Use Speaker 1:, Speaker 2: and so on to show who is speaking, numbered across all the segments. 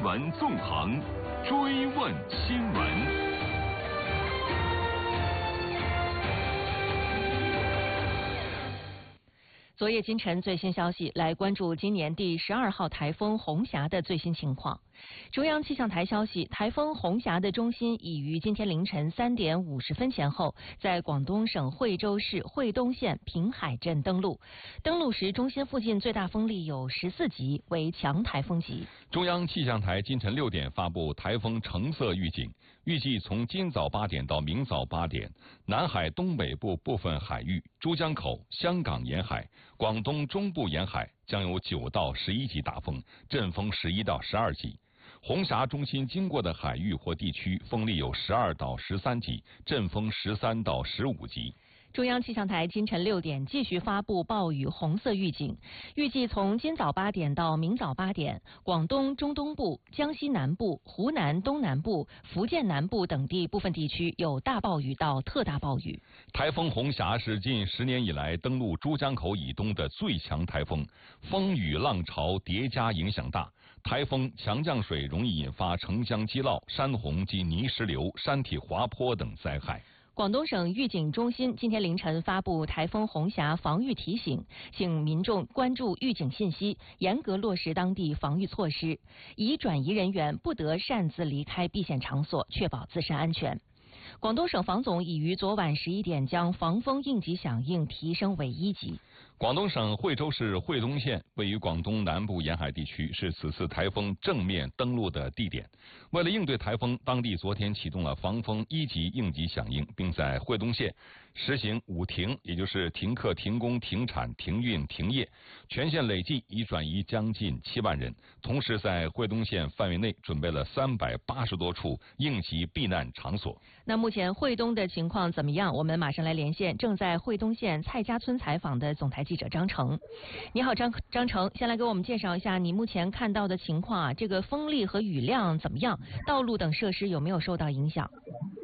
Speaker 1: 闻纵横，追问新闻。
Speaker 2: 昨夜今晨最新消息，来关注今年第12号台风红霞的最新情况。中央气象台消息，台风红霞的中心已于今天凌晨3点50分前后，在广东省惠州市惠东县平海镇登陆。登陆时，中心附近最大风力有14级，为强台风级。
Speaker 3: 中央气象台今晨6点发布台风橙色预警，预计从今早8点到明早8点，南海东北部部分海域、珠江口、香港沿海、广东中部沿海将有9到11级大风，阵风11到12级。红霞中心经过的海域或地区风力有12到13级，阵风13到15级。
Speaker 2: 中央气象台今晨6点继续发布暴雨红色预警，预计从今早8点到明早8点，广东中东部、江西南部、湖南东南部、福建南部等地部分地区有大暴雨到特大暴雨。
Speaker 3: 台风红霞是近10年以来登陆珠江口以东的最强台风，风雨浪潮叠加影响大，台风强降水容易引发城乡积涝、山洪及泥石流、山体滑坡等灾害。
Speaker 2: 广东省预警中心今天凌晨发布台风红霞防御提醒，请民众关注预警信息，严格落实当地防御措施，已转移人员不得擅自离开避险场所，确保自身安全。广东省防总已于昨晚11点将防风应急响应提升为1级。
Speaker 3: 广东省惠州市惠东县位于广东南部沿海地区，是此次台风正面登陆的地点。为了应对台风，当地昨天启动了防风1级应急响应，并在惠东县实行5停，也就是停课、停工、停产、停运、停业，全县累计已转移将近7万人。同时在惠东县范围内准备了380多处应急避难场所。
Speaker 2: 那目前惠东的情况怎么样？我们马上来连线正在惠东县蔡家村采访的总台记者张成。你好，张成，先来给我们介绍一下你目前看到的情况啊，这个风力和雨量怎么样？道路等设施有没有受到影响？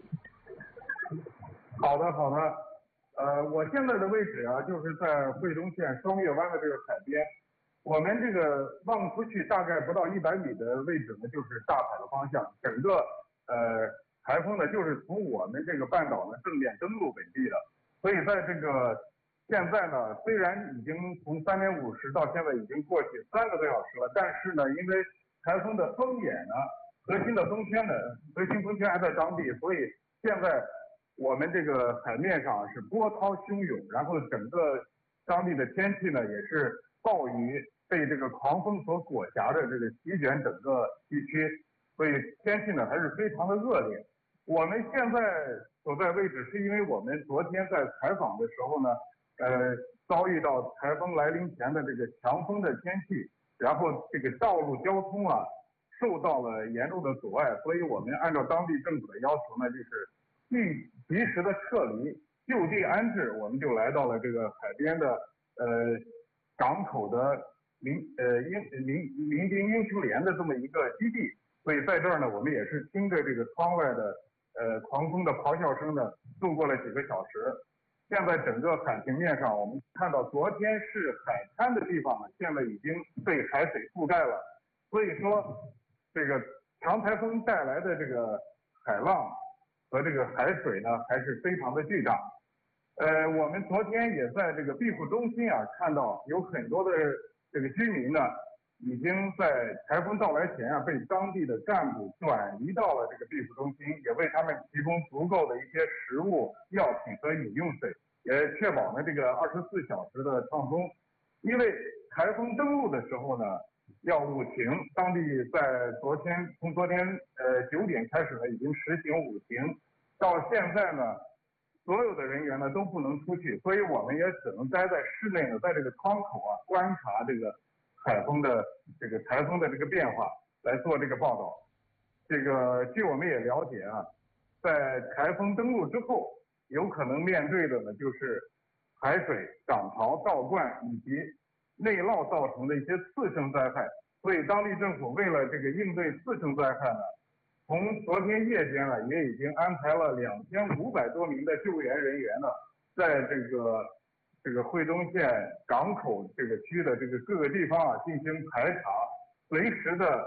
Speaker 4: 好的。我现在的位置啊，就是在惠东县双月湾的这个海边。我们这个望出去大概不到100米的位置呢，就是大海的方向。整个台风呢，就是从我们这个半岛呢正面登陆本地的。所以在这个现在呢，虽然已经从3点50到现在已经过去3个多小时了，但是呢，因为台风的风眼呢，核心风圈还在当地，所以现在我们这个海面上是波涛汹涌，然后整个当地的天气呢也是暴雨被这个狂风所裹挟着这个席卷整个地区，所以天气呢还是非常的恶劣。我们现在所在位置是因为我们昨天在采访的时候呢，遭遇到台风来临前的这个强风的天气，然后这个道路交通啊受到了严重的阻碍，所以我们按照当地政府的要求呢，就是及时的撤离，就地安置。我们就来到了这个海边的港口的民兵英雄连的这么一个基地，所以在这儿呢，我们也是听着这个窗外的狂风的咆哮声呢，度过了几个小时。现在整个海平面上，我们看到昨天是海滩的地方呢，现在已经被海水覆盖了。所以说，这个强台风带来的这个海浪和这个海水呢，还是非常的巨大。我们昨天也在这个庇护中心啊，看到有很多的这个居民呢，已经在台风到来前啊，被当地的干部转移到了这个庇护中心，也为他们提供足够的一些食物、药品和饮用水，也确保了这个24小时的畅通。因为台风登陆的时候呢，要5停，当地从昨天9点开始呢，已经实行5停，到现在呢，所有的人员呢都不能出去，所以我们也只能待在室内呢，在这个窗口啊观察这个台风的这个变化，来做这个报道。这个据我们也了解啊，在台风登陆之后，有可能面对的呢就是海水涨潮、倒灌以及内涝造成的一些次生灾害。所以当地政府为了这个应对次生灾害呢，从昨天夜间啊，也已经安排了2500多名的救援人员呢，在这个惠东县港口这个区的这个各个地方啊进行排查，随时的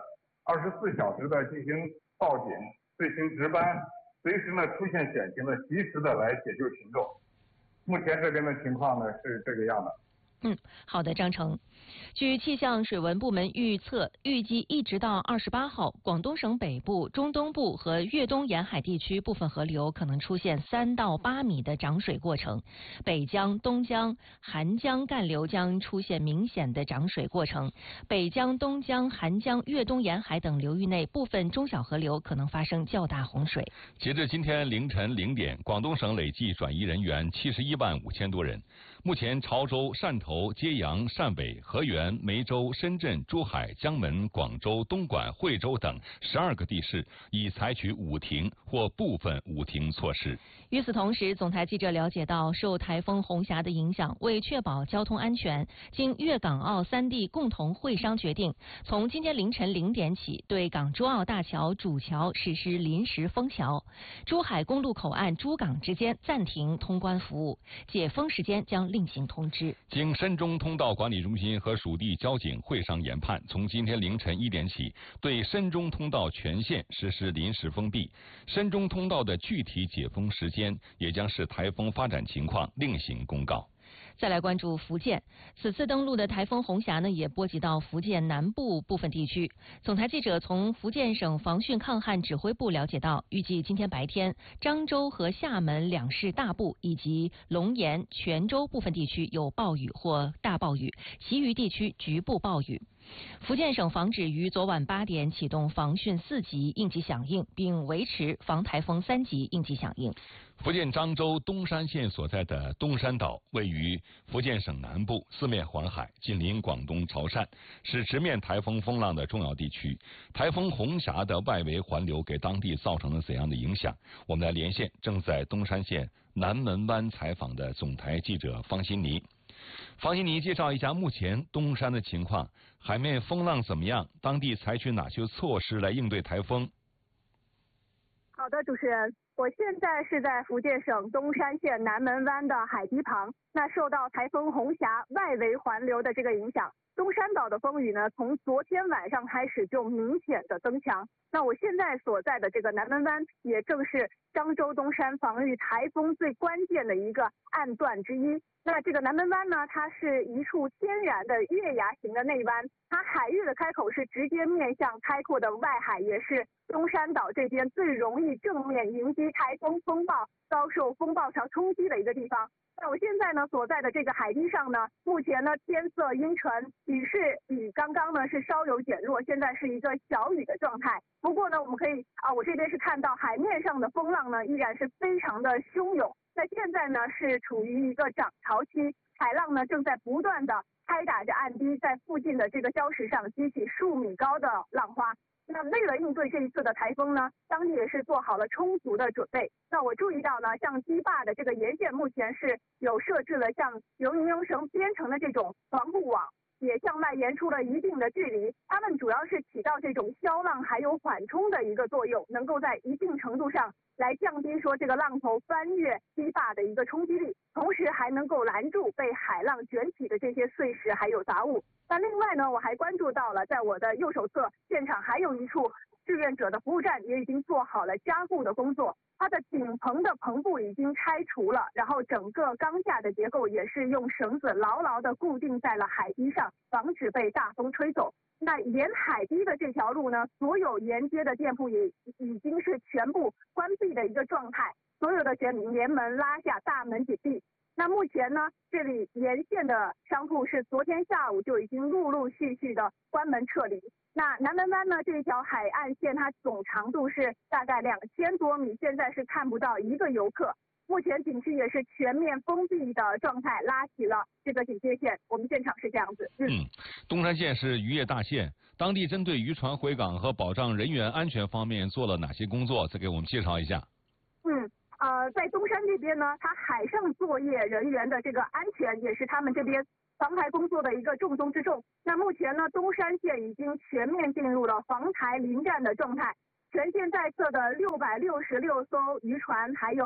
Speaker 4: 24小时的进行报警、队形值班，随时呢出现险情的及时的来解救群众。目前这边的情况呢是这个样的。
Speaker 2: 好的，张成。据气象水文部门预测，预计一直到28号，广东省北部、中东部和粤东沿海地区部分河流可能出现3到8米的涨水过程，北江、东江、韩江干流将出现明显的涨水过程，北江、东江、韩江、粤东沿海等流域内部分中小河流可能发生较大洪水。
Speaker 3: 截至今天凌晨0点，广东省累计转移人员71万5千多人。目前，潮州、汕头、揭阳、汕尾、河源、梅州、深圳、珠海、江门、广州、东莞、惠州等12个地市已采取捂停或部分捂停措施。
Speaker 2: 与此同时，总台记者了解到，受台风红霞的影响，为确保交通安全，经粤港澳3地共同会商决定，从今天凌晨0点起，对港珠澳大桥主桥实施临时封桥，珠海公路口岸珠港之间暂停通关服务，解封时间将另行通知。
Speaker 3: 经深中通道管理中心和属地交警会商研判，从今天凌晨1点起，对深中通道全线实施临时封闭。深中通道的具体解封时间也将视台风发展情况另行公告。
Speaker 2: 再来关注福建，此次登陆的台风红霞呢，也波及到福建南部部分地区。总台记者从福建省防汛抗旱指挥部了解到，预计今天白天，漳州和厦门2市大部以及龙岩、泉州部分地区有暴雨或大暴雨，其余地区局部暴雨。福建省防指于昨晚8点启动防汛4级应急响应，并维持防台风3级应急响应。
Speaker 3: 福建漳州东山县所在的东山岛位于福建省南部，四面环海，紧邻广东潮汕，是直面台风风浪的重要地区。台风红霞的外围环流给当地造成了怎样的影响？我们来连线正在东山县南门湾采访的总台记者方欣妮。方欣妮介绍一下目前东山的情况，海面风浪怎么样？当地采取哪些措施来应对台风？
Speaker 5: 好的，主持人，我现在是在福建省东山县南门湾的海堤旁。那受到台风红霞外围环流的这个影响，东山岛的风雨呢，从昨天晚上开始就明显的增强。那我现在所在的这个南门湾，也正是漳州东山防御台风最关键的一个岸段之一。那这个南门湾呢，它是一处天然的月牙形的内湾，它海域的开口是直接面向开阔的外海，也是东山岛这边最容易正面迎击台风风暴、遭受风暴潮冲击的一个地方。那我现在呢所在的这个海堤上呢，目前呢天色阴沉，雨势比刚刚呢是稍有减弱，现在是一个小雨的状态。不过呢，我们可以我这边是看到海面上的风浪呢依然是非常的汹涌。那现在呢是处于一个涨潮期，海浪呢正在不断的拍打着岸堤，在附近的这个礁石上激起数米高的浪花。那为了应对这一次的台风呢，当地也是做好了充足的准备。那我注意到呢，像堤坝的这个沿线目前是有设置了像由尼龙绳编成的这种防护网，也向外延出了一定的距离，它们主要是起到这种消浪还有缓冲的一个作用，能够在一定程度上来降低说这个浪头翻越堤坝的一个冲击力，同时还能够拦住被海浪卷起的这些碎石还有杂物。那另外呢，我还关注到了在我的右手侧现场还有一处志愿者的服务站也已经做好了加固的工作，它的顶棚的棚布已经拆除了，然后整个钢架的结构也是用绳子牢牢地固定在了海堤上，防止被大风吹走。那沿海堤的这条路呢，所有沿街的店铺也已经是全部关闭的一个状态，所有的连门拉下，大门紧闭。那目前呢，这里沿线的商铺是昨天下午就已经陆陆续续的关门撤离。那南门湾呢，这一条海岸线它总长度是大概2000多米，现在是看不到一个游客。目前景区也是全面封闭的状态，拉起了这个警戒线。我们现场是这样子。
Speaker 3: 东山县是渔业大县，当地针对渔船回港和保障人员安全方面做了哪些工作？再给我们介绍一下。
Speaker 5: 在东山这边呢，它海上作业人员的这个安全也是他们这边防台工作的一个重中之重。那目前呢，东山县已经全面进入了防台临战的状态，全县在册的666艘渔船，还有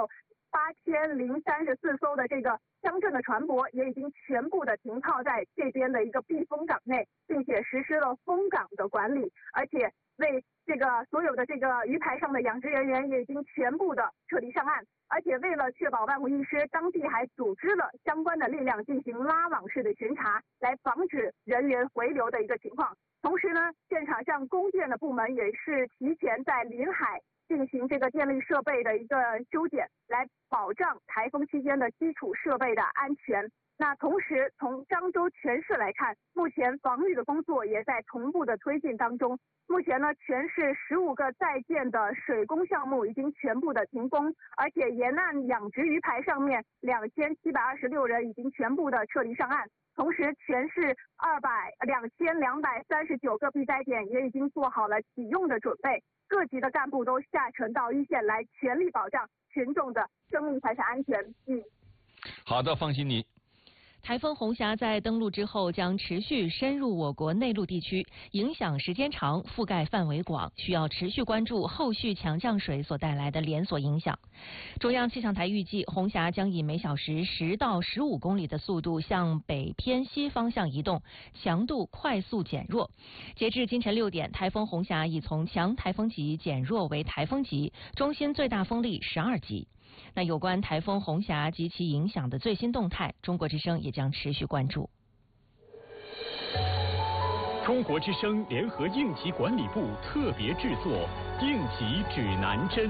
Speaker 5: 8034艘的这个乡镇的船舶也已经全部的停靠在这边的一个避风港内，并且实施了封港的管理，而且为这个所有的这个鱼排上的养殖人员也已经全部的撤离上岸，而且为了确保万无一失，当地还组织了相关的力量进行拉网式的巡查，来防止人员回流的一个情况。同时呢，现场像供电的部门也是提前在临海进行这个电力设备的一个修剪，来保障台风期间的基础设备的安全。那同时从漳州全市来看，目前防御的工作也在同步的推进当中。目前呢，全市15个在建的水工项目已经全部的停工，而且沿岸养殖鱼排上面2726人已经全部的撤离上岸。同时，全市2239个避灾点也已经做好了启用的准备，各级的干部都下沉到一线来，全力保障群众的生命财产安全。
Speaker 3: 好的，放心你。
Speaker 2: 台风红霞在登陆之后将持续深入我国内陆地区，影响时间长，覆盖范围广，需要持续关注后续强降水所带来的连锁影响。中央气象台预计，红霞将以每小时10到15公里的速度向北偏西方向移动，强度快速减弱。截至今晨6点，台风红霞已从强台风级减弱为台风级，中心最大风力12级。那有关台风红霞及其影响的最新动态，中国之声也将持续关注。
Speaker 6: 中国之声联合应急管理部特别制作《应急指南针》。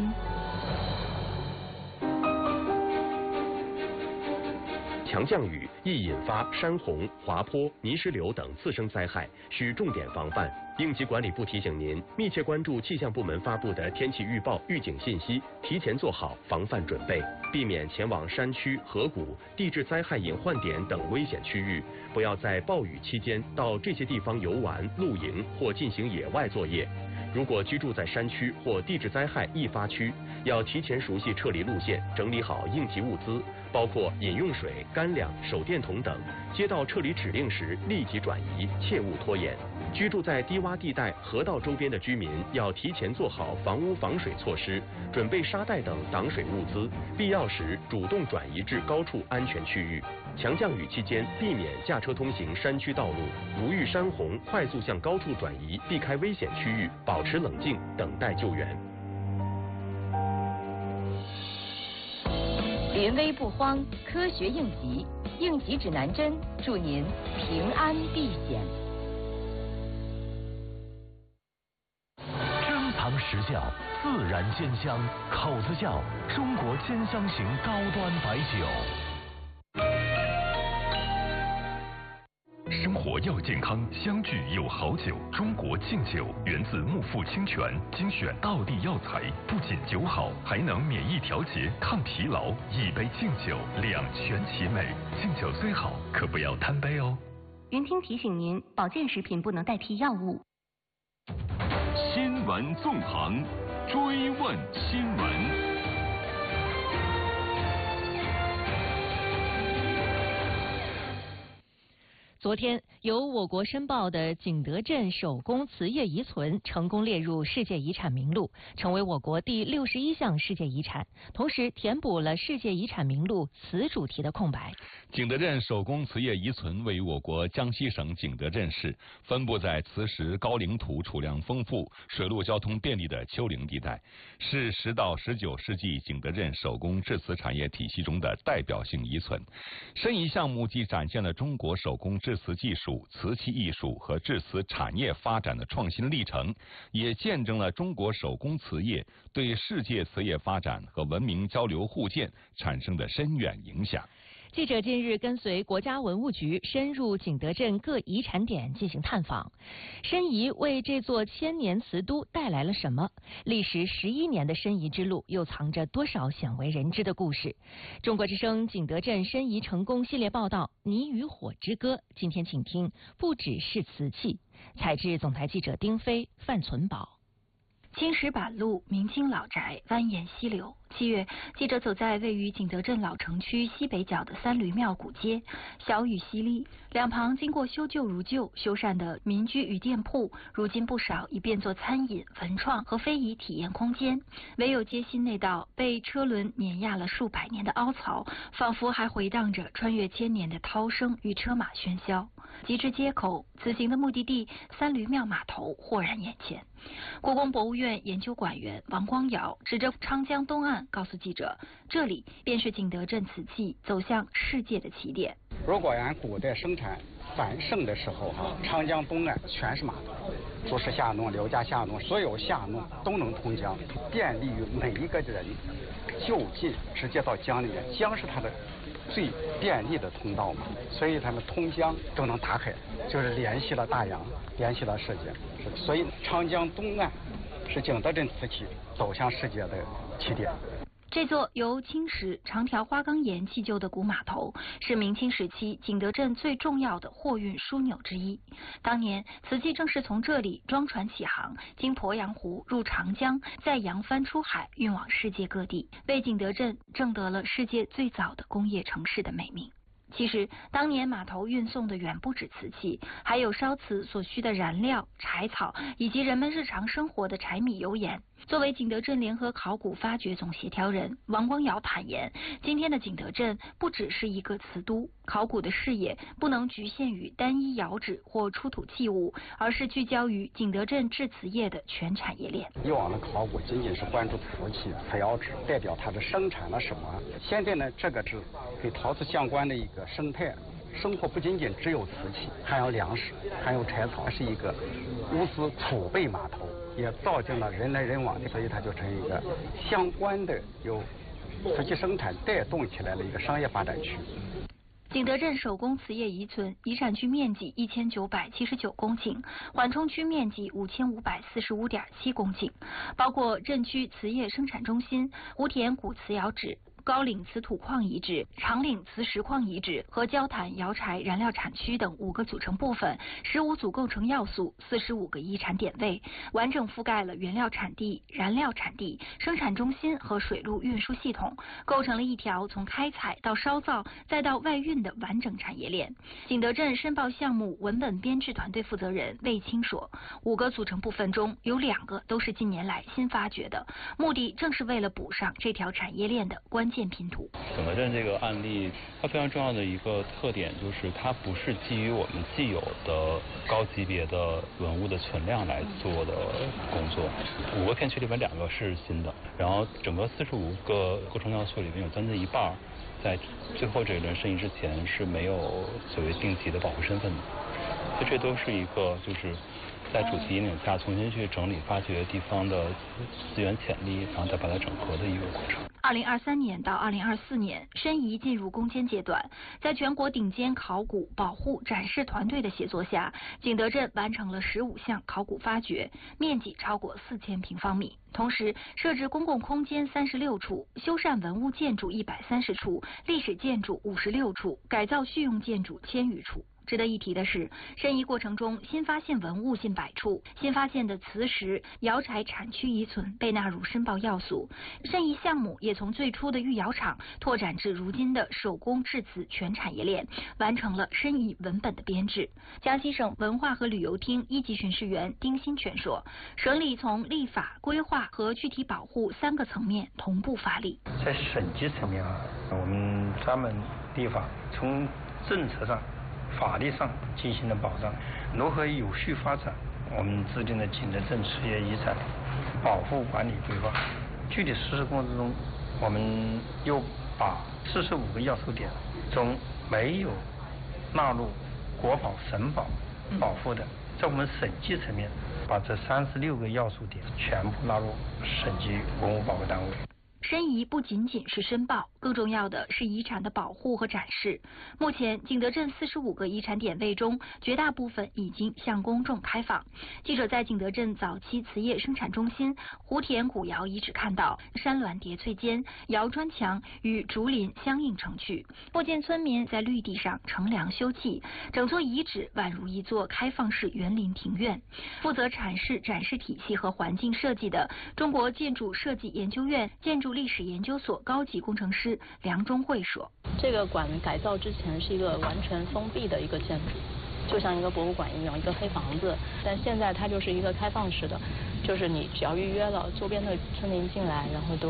Speaker 7: 强降雨易引发山洪、滑坡、泥石流等次生灾害，需重点防范。应急管理部提醒您，密切关注气象部门发布的天气预报、预警信息，提前做好防范准备，避免前往山区、河谷、地质灾害隐患点等危险区域。不要在暴雨期间到这些地方游玩、露营或进行野外作业。如果居住在山区或地质灾害易发区，要提前熟悉撤离路线，整理好应急物资，包括饮用水、干粮、手电筒等。接到撤离指令时立即转移，切勿拖延。居住在低洼地带、河道周边的居民要提前做好房屋防水措施，准备沙袋等挡水物资，必要时主动转移至高处安全区域。强降雨期间，避免驾车通行山区道路，如遇山洪，快速向高处转移，避开危险区域，保持冷静，等待救援。
Speaker 8: 临危不慌，科学应急，应急指南针，祝您平安避险。
Speaker 9: 珍藏实窖，自然鲜香，口子窖，中国兼香型高端白酒。
Speaker 1: 生活要健康，相聚有好酒。中国劲酒源自木富清泉，精选道地药材，不仅酒好，还能免疫调节、抗疲劳。一杯劲酒，两全其美。劲酒虽好，可不要贪杯哦。
Speaker 10: 云听提醒您，保健食品不能代替药物。
Speaker 1: 新闻纵横，追问新闻。
Speaker 2: 昨天，由我国申报的景德镇手工瓷业遗存成功列入世界遗产名录，成为我国第61项世界遗产，同时填补了世界遗产名录瓷主题的空白。
Speaker 3: 景德镇手工瓷业遗存位于我国江西省景德镇市，分布在磁石高岭土储量丰富、水陆交通便利的丘陵地带，是10到19世纪景德镇手工制瓷产业体系中的代表性遗存。申遗项目既展现了中国手工制瓷技术、瓷器艺术和制瓷产业发展的创新历程，也见证了中国手工瓷业对世界瓷业发展和文明交流互鉴产生的深远影响。
Speaker 2: 记者近日跟随国家文物局深入景德镇各遗产点进行探访，申遗为这座千年瓷都带来了什么？历时11年的申遗之路又藏着多少鲜为人知的故事？中国之声景德镇申遗成功系列报道《泥与火之歌》，今天请听不只是瓷器。采制总台记者丁飞、范存宝。
Speaker 10: 青石板路、明清老宅蜿蜒溪流， 7月，记者走在位于景德镇老城区西北角的三驴庙古街，小雨淅沥，两旁经过修旧如旧、修缮的民居与店铺，如今不少已变作餐饮、文创和非遗体验空间。唯有街心那道被车轮碾压了数百年的凹槽，仿佛还回荡着穿越千年的涛声与车马喧嚣。及至街口，此行的目的地三驴庙码头豁然眼前。故宫博物院研究馆员王光尧指着长江东岸告诉记者，这里便是景德镇瓷器走向世界的起点。
Speaker 11: 如果按古代生产繁盛的时候长江东岸全是码头，朱氏下弄、刘家下弄，所有下弄都能通江，便利于每一个人就近直接到江里面。江是它的最便利的通道嘛，所以他们通江都能打开，就是联系了大洋，联系了世界。所以长江东岸是景德镇瓷器走向世界的起点。
Speaker 10: 这座由青石、长条花岗岩砌就的古码头，是明清时期景德镇最重要的货运枢纽之一。当年瓷器正是从这里装船起航，经鄱阳湖入长江，再扬帆出海，运往世界各地，为景德镇挣得了世界最早的工业城市的美名。其实，当年码头运送的远不止瓷器，还有烧瓷所需的燃料、柴草，以及人们日常生活的柴米油盐。作为景德镇联合考古发掘总协调人，王光尧坦言，今天的景德镇不只是一个瓷都，考古的视野不能局限于单一窑址或出土器物，而是聚焦于景德镇制瓷业的全产业链。
Speaker 11: 以往的考古仅仅是关注瓷器、瓷窑址，代表它的生产了什么。现在呢，这个是跟陶瓷相关的一个生态。生活不仅仅只有瓷器，还有粮食，还有柴草，是一个物资储备码头，也造就了人来人往的，所以它就成一个相关的由瓷器生产带动起来的一个商业发展区。
Speaker 10: 景德镇手工瓷业遗存遗产区面积1979公顷，缓冲区面积5545.7公顷，包括镇区瓷业生产中心、湖田古瓷窑址、高岭瓷土矿遗址、长岭瓷石矿遗址和焦坛窑柴燃料产区等5个组成部分，15组构成要素，45个遗产点位，完整覆盖了原料产地、燃料产地、生产中心和水路运输系统，构成了一条从开采到烧造再到外运的完整产业链。景德镇申报项目文本编制团队负责人魏青说，5个组成部分中有2个都是近年来新发掘的，目的正是为了补上这条产业链的关键拼图。
Speaker 12: 景德镇这个案例，它非常重要的一个特点就是它不是基于我们既有的高级别的文物的存量来做的工作。5个片区里面2个是新的，然后整个45个构成要素里面有将近一半在最后这一轮审议之前是没有所谓定级的保护身份的，所以这都是一个就是在主题引领下重新去整理发掘地方的资源潜力，然后再把它整合的一个过程。
Speaker 10: 2023年到2024年，申遗进入攻坚阶段，在全国顶尖考古、保护、展示团队的协作下，景德镇完成了15项考古发掘，面积超过4000平方米。同时，设置公共空间36处，修缮文物建筑130处，历史建筑56处，改造蓄用建筑1000余处。值得一提的是，申遗过程中新发现文物近100处，新发现的瓷石、窑柴产区遗存被纳入申报要素。申遗项目也从最初的御窑厂拓展至如今的手工制瓷全产业链，完成了申遗文本的编制。江西省文化和旅游厅1级巡视员丁新全说，省里从立法、规划和具体保护3个层面同步发力。
Speaker 13: 在省级层面我们专门立法，从政策上法律上进行了保障，如何有序发展，我们制定了景德镇瓷业遗产保护管理规划。具体实施过程中，我们又把45个要素点中没有纳入国保、省保保护的，在我们省级层面把这36个要素点全部纳入省级文物保护单位。
Speaker 10: 申遗不仅仅是申报， 更重要的是遗产的保护和展示。目前，景德镇45个遗产点位中，绝大部分已经向公众开放。记者在景德镇早期瓷业生产中心湖田古窑遗址看到，山峦叠翠间，窑砖墙与竹林相映成趣，附近村民在绿地上乘凉休憩，整座遗址宛如一座开放式园林庭院。负责阐释展示体系和环境设计的中国建筑设计研究院建筑历史研究所高级工程师梁中慧说：“
Speaker 14: 这个馆改造之前是一个完全封闭的一个建筑，就像一个博物馆一样，一个黑房子。但现在它就是一个开放式的，就是你只要预约了，周边的村民进来，然后都